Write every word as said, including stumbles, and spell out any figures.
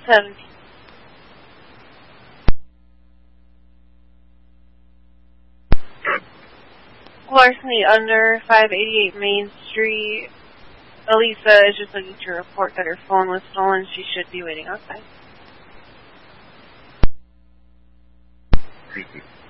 seventeen. Larceny under five eighty-eight Main Street. Elisa is just looking to report that her phone was stolen. She should be waiting outside.